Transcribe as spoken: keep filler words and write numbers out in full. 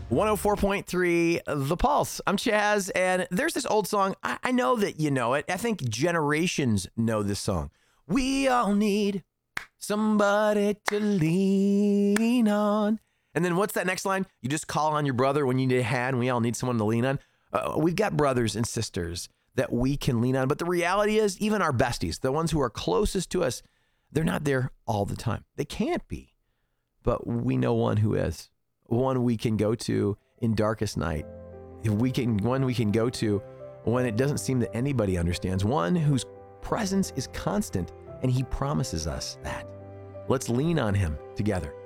one oh four point three The Pulse. I'm Chaz, and there's this old song. I, I know that you know it. I think generations know this song. We all need somebody to lean on. And then what's that next line? You just call on your brother when you need a hand. We all need someone to lean on. Uh, we've got brothers and sisters that we can lean on. But the reality is, even our besties, the ones who are closest to us, they're not there all the time. They can't be. But we know one who is. One we can go to in darkest night. If we can, one we can go to when it doesn't seem that anybody understands. One whose presence is constant, and he promises us that. Let's lean on him together.